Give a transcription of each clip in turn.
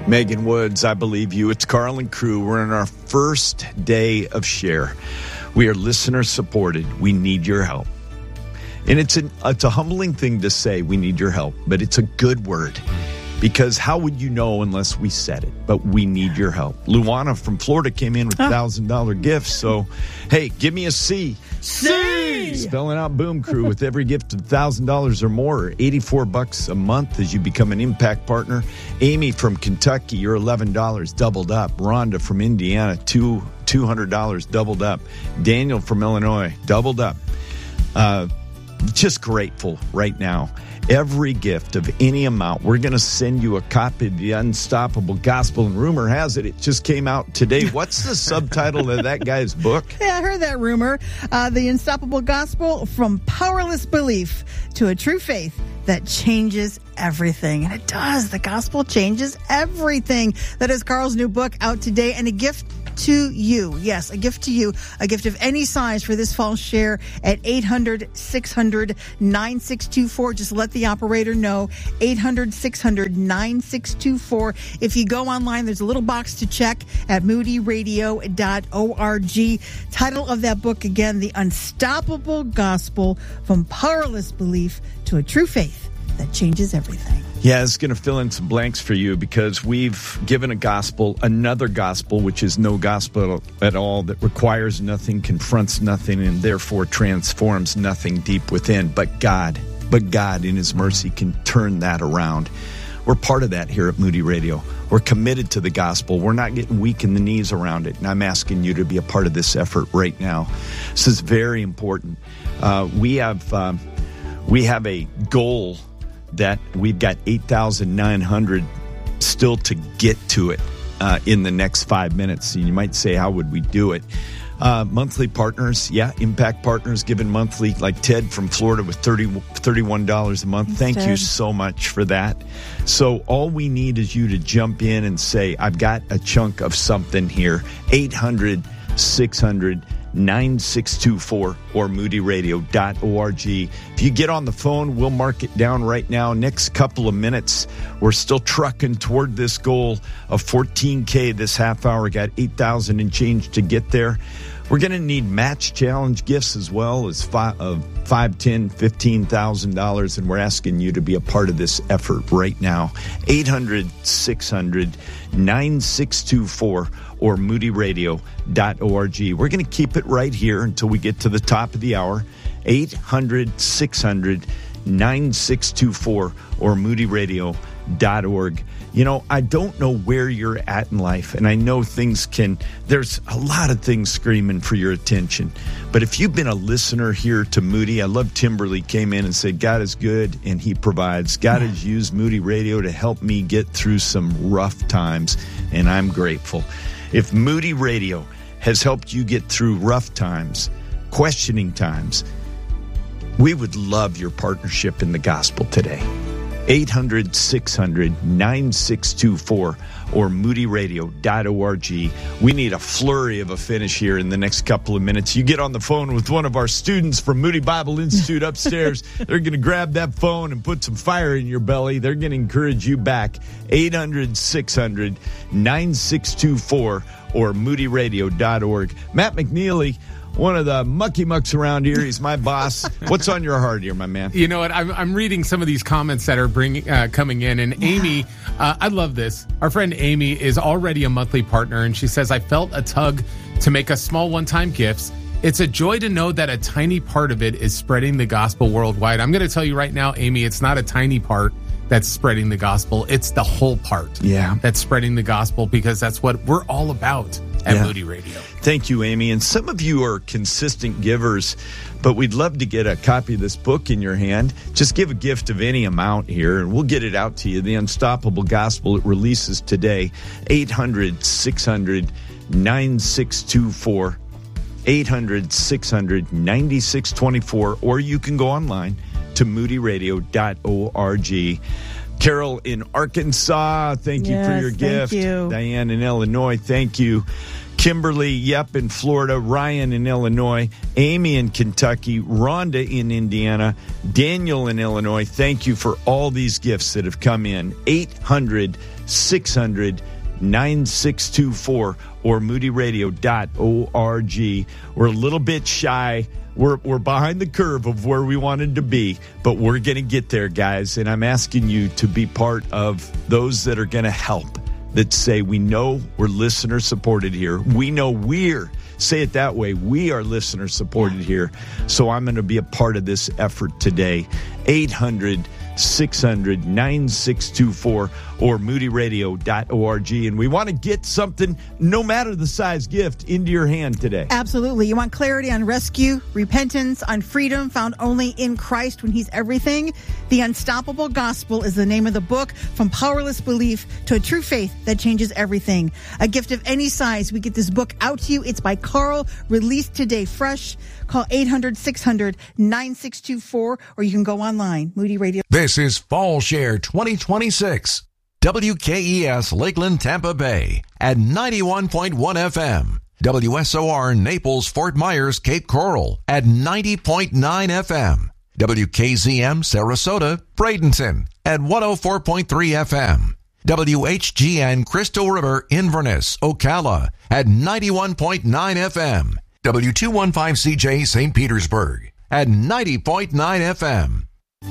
Megan Woods, I believe you. It's Carl and crew. We're in our first day of Share. We are listener supported. We need your help. And it's a humbling thing to say we need your help, but it's a good word. Because how would you know unless we said it? But we need your help. Luana from Florida came in with $1,000 gifts. So, hey, give me a C. C! Spelling out Boom Crew with every gift of $1,000 or more, $84 a month as you become an impact partner. Amy from Kentucky, you're $11, doubled up. Rhonda from Indiana, $200, doubled up. Daniel from Illinois, doubled up. Just grateful right now. Every gift of any amount, we're going to send you a copy of The Unstoppable Gospel. And rumor has it just came out today. What's the subtitle of that guy's book? Yeah, I heard that rumor. The Unstoppable Gospel, From Powerless Belief to a True Faith That Changes Everything. And it does. The gospel changes everything. That is Carl's new book out today, and a gift to you. Yes, a gift to you. A gift of any size for this fall Share at 800-600-9624. Just let the operator know. 800-600-9624. If you go online, there's a little box to check at moodyradio.org. Title of that book again, The Unstoppable Gospel, From Powerless Belief to a True Faith That Changes Everything. Yeah, it's going to fill in some blanks for you because we've given a gospel, another gospel, which is no gospel at all, that requires nothing, confronts nothing, and therefore transforms nothing deep within. But God in His mercy can turn that around. We're part of that here at Moody Radio. We're committed to the gospel. We're not getting weak in the knees around it. And I'm asking you to be a part of this effort right now. This is very important. We have a goal that we've got 8,900 still to get to it in the next 5 minutes. And you might say, how would we do it? Monthly partners, impact partners given monthly, like Ted from Florida with $31 a month. Thank you so much for that. So all we need is you to jump in and say, I've got a chunk of something here. 800-600-9624 or moodyradio.org. If you get on the phone, we'll mark it down right now. Next couple of minutes, we're still trucking toward this goal of 14K this half hour. Got 8,000 and change to get there. We're going to need match challenge gifts as well as $5,000, $10,000, $15,000, and we're asking you to be a part of this effort right now. 800-600-9624 or moodyradio.org. We're going to keep it right here until we get to the top of the hour. 800-600-9624 or moodyradio.org. You know, I don't know where you're at in life, and I know there's a lot of things screaming for your attention. But if you've been a listener here to Moody, I love Timberly came in and said, God is good and He provides. God has used Moody Radio to help me get through some rough times, and I'm grateful. If Moody Radio has helped you get through rough times, questioning times, we would love your partnership in the gospel today. 800-600-9624 or moodyradio.org. We need a flurry of a finish here in the next couple of minutes. You get on the phone with one of our students from Moody Bible Institute upstairs. They're going to grab that phone and put some fire in your belly. They're going to encourage you back. 800-600-9624 or moodyradio.org. Matt McNeely, one of the mucky mucks around here. He's my boss. What's on your heart here, my man? You know what? I'm reading some of these comments that are coming in. And Amy, I love this. Our friend Amy is already a monthly partner, and she says, I felt a tug to make us small one-time gifts. It's a joy to know that a tiny part of it is spreading the gospel worldwide. I'm going to tell you right now, Amy, it's not a tiny part that's spreading the gospel. It's the whole part that's spreading the gospel, because that's what we're all about at Moody Radio. Thank you, Amy. And some of you are consistent givers, but we'd love to get a copy of this book in your hand. Just give a gift of any amount here, and we'll get it out to you. The Unstoppable Gospel, it releases today. 800-600-9624. 800-600-9624. Or you can go online to moodyradio.org. Carol in Arkansas, thank you for your gift. You. Diane in Illinois, thank you. Kimberly, in Florida. Ryan in Illinois. Amy in Kentucky. Rhonda in Indiana. Daniel in Illinois. Thank you for all these gifts that have come in. 800-600-9624 or moodyradio.org. We're a little bit shy. We're behind the curve of where we wanted to be, but we're going to get there, guys. And I'm asking you to be part of those that are going to help, that say, we know we're listener supported here. We know say it that way, we are listener supported here. So I'm going to be a part of this effort today. 800-600-9624 or moodyradio.org. And we want to get something, no matter the size gift, into your hand today. Absolutely. You want clarity on rescue, repentance, on freedom found only in Christ when he's everything? The Unstoppable Gospel is the name of the book, From Powerless Belief to a True Faith That Changes Everything. A gift of any size. We get this book out to you. It's by Carl, released today fresh. Call 800-600-9624 or you can go online, Moody Radio. This is Fall Share 2026. WKES Lakeland, Tampa Bay at 91.1 FM. WSOR Naples, Fort Myers, Cape Coral at 90.9 FM. WKZM Sarasota, Bradenton at 104.3 FM. WHGN Crystal River, Inverness, Ocala at 91.9 FM. W215CJ St. Petersburg at 90.9 FM.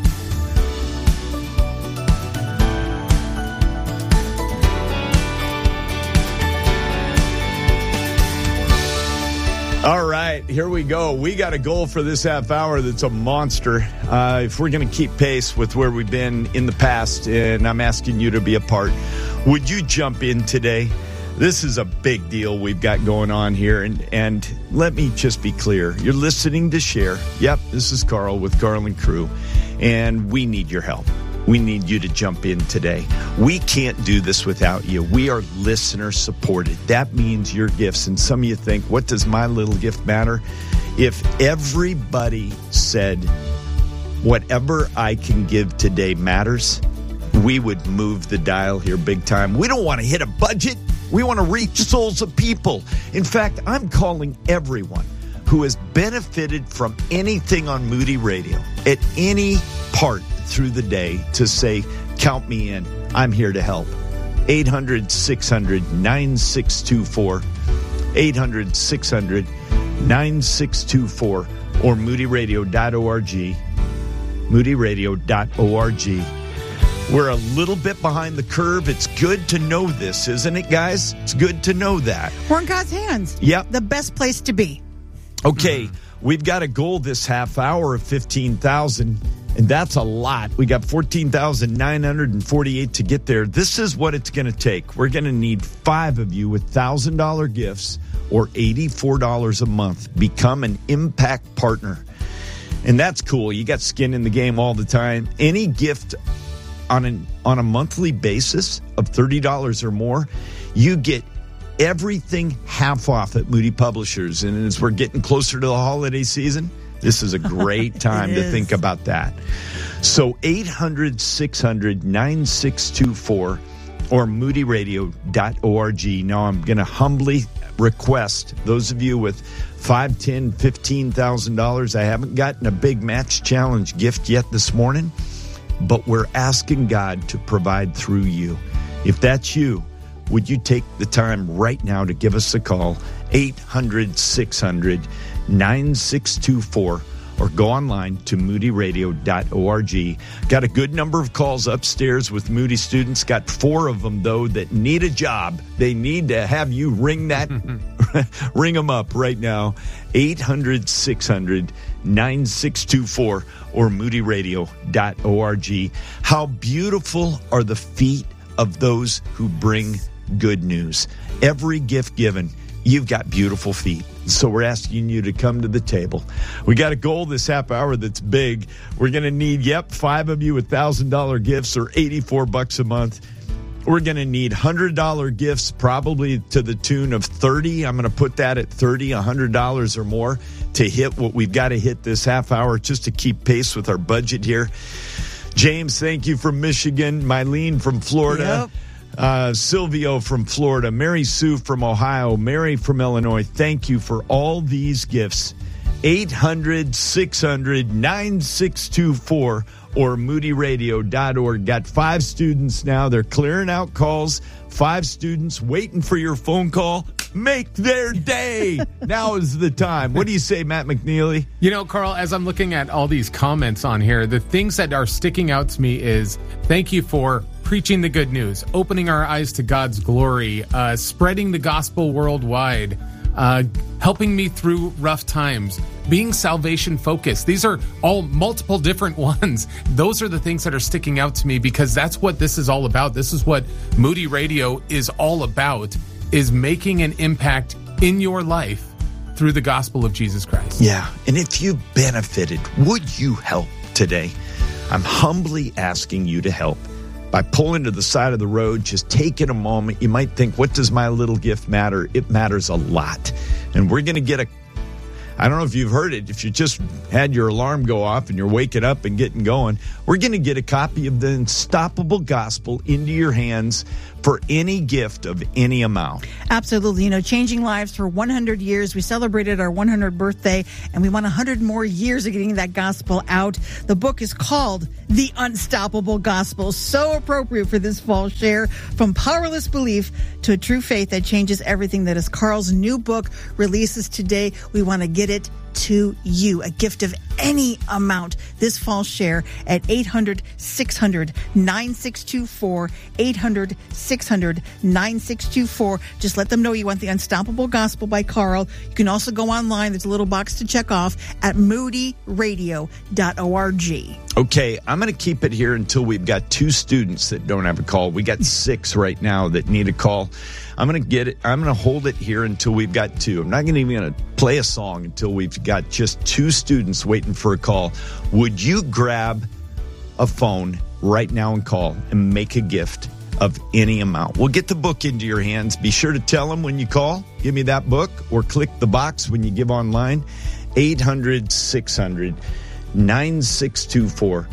All right, here we go. We got a goal for this half hour that's a monster. If we're going to keep pace with where we've been in the past, and I'm asking you to be a part, would you jump in today? This is a big deal we've got going on here, and let me just be clear. You're listening to Share. Yep, this is Carl with Carl and Crew, and we need your help. We need you to jump in today. We can't do this without you. We are listener supported. That means your gifts. And some of you think, what does my little gift matter? If everybody said, whatever I can give today matters, we would move the dial here big time. We don't want to hit a budget. We want to reach souls of people. In fact, I'm calling everyone who has benefited from anything on Moody Radio at any part through the day to say, count me in. I'm here to help. 800-600-9624. 800-600-9624 or moodyradio.org. moodyradio.org. We're a little bit behind the curve. It's good to know this, isn't it, guys? It's good to know that. We're in God's hands. Yep. The best place to be. Okay, we've got a goal this half hour of 15,000, and that's a lot. We got 14,948 to get there. This is what it's going to take. We're going to need 5 of you with $1,000 gifts or $84 a month. Become an impact partner. And that's cool. You got skin in the game all the time. Any gift on a monthly basis of $30 or more, you get everything half off at Moody Publishers. And as we're getting closer to the holiday season, this is a great time to think about that. So 800-600-9624 or moodyradio.org. Now I'm going to humbly request those of you with $5,000, $10,000, $15,000. I haven't gotten a big match challenge gift yet this morning, but we're asking God to provide through you. If that's you, would you take the time right now to give us a call, 800-600-9624, or go online to moodyradio.org. Got a good number of calls upstairs with Moody students. Got 4 of them, though, that need a job. They need to have you ring them up right now, 800-600-9624 or moodyradio.org. How beautiful are the feet of those who bring good news. Every gift given, you've got beautiful feet. So we're asking you to come to the table. We got a goal this half hour that's big. We're going to need, 5 of you with $1,000 gifts or $84 a month. We're going to need $100 gifts, probably to the tune of 30. I'm going to put that at 30, $100 or more to hit what we've got to hit this half hour just to keep pace with our budget here. James, thank you from Michigan. Mylene from Florida. Silvio from Florida, Mary Sue from Ohio, Mary from Illinois. Thank you for all these gifts. 800-600-9624 or moodyradio.org. Got 5 students now. They're clearing out calls. 5 students waiting for your phone call. Make their day. Now is the time. What do you say, Matt McNeely? You know, Carl, as I'm looking at all these comments on here, the things that are sticking out to me is thank you for preaching the good news, opening our eyes to God's glory, spreading the gospel worldwide, helping me through rough times, being salvation focused. These are all multiple different ones. Those are the things that are sticking out to me because that's what this is all about. This is what Moody Radio is all about, is making an impact in your life through the gospel of Jesus Christ. Yeah, and if you benefited, would you help today? I'm humbly asking you to help by pulling to the side of the road, just taking a moment. You might think, what does my little gift matter? It matters a lot. And we're going to get I don't know if you've heard it, if you just had your alarm go off and you're waking up and getting going, we're going to get a copy of the Unstoppable Gospel into your hands for any gift of any amount. Absolutely. You know, changing lives for 100 years. We celebrated our 100th birthday, and we want 100 more years of getting that gospel out. The book is called The Unstoppable Gospel. So appropriate for this fall share. From powerless belief to a true faith that changes everything. That is Carl's new book, releases today. We want to get it to you, a gift of any amount. This fall share at 800-600-9624, 800-600-9624. Just let them know you want the Unstoppable Gospel by Carl. You can also go online. There's a little box to check off at moodyradio.org. Okay, I'm going to keep it here until we've got 2 students that don't have a call. We got 6 right now that need a call. I'm going to hold it here until we've got 2. I'm not even going to play a song until we've got just 2 students waiting for a call. Would you grab a phone right now and call and make a gift of any amount? We'll get the book into your hands. Be sure to tell them when you call, give me that book, or click the box when you give online. 800-600-9624.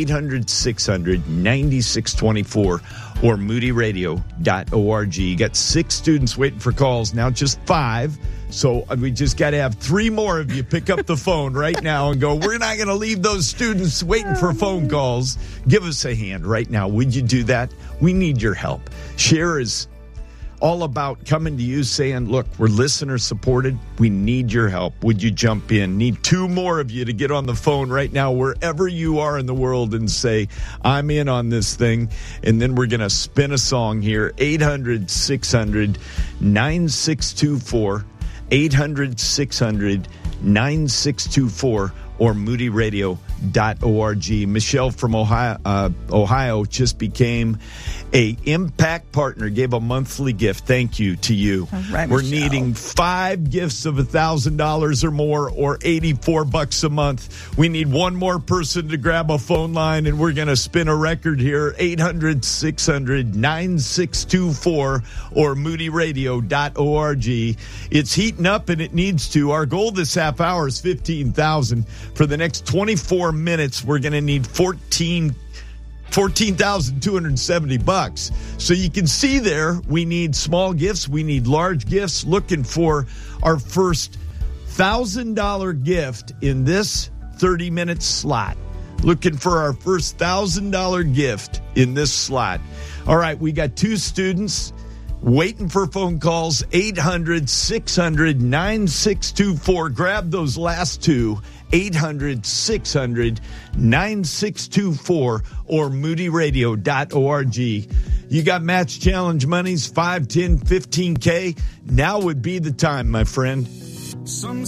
800-600-9624 or moodyradio.org. You got 6 students waiting for calls, now just 5. So we just got to have 3 more of you pick up the phone right now and go, we're not going to leave those students waiting for phone calls. Give us a hand right now. Would you do that? We need your help. Share is all about coming to you saying, look, we're listener supported. We need your help. Would you jump in? Need 2 more of you to get on the phone right now, wherever you are in the world, and say, I'm in on this thing. And then we're going to spin a song here. 800-600-9624. 800-600-9624 or moodyradio.org. Michelle from Ohio just became a impact partner, gave a monthly gift. Thank you to you. All right, we're Michelle. needing 5 gifts of $1,000 or more, or $84 a month. We need 1 more person to grab a phone line, and we're going to spin a record here. 800-600-9624 or moodyradio.org. It's heating up, and it needs to. Our goal this half hour is $15,000. For the next 24 minutes, we're going to need $14,270. So you can see there, we need small gifts, we need large gifts. Looking for our first $1,000 gift in this 30-minute slot. Looking for our first $1,000 gift in this slot. All right, we got 2 students waiting for phone calls. 800-600-9624. Grab those last 2. 800-600-9624 or moodyradio.org. You got match challenge monies, 5, 10, 15K. Now would be the time, my friend. Some